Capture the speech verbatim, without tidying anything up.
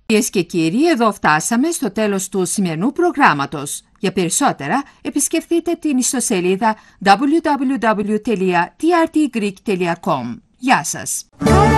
Κυρίες και κύριοι, εδώ φτάσαμε στο τέλος του σημερινού προγράμματος. Για περισσότερα, επισκεφτείτε την ιστοσελίδα double-u double-u double-u τελεία τι αρ τι greek τελεία com. Γεια σας!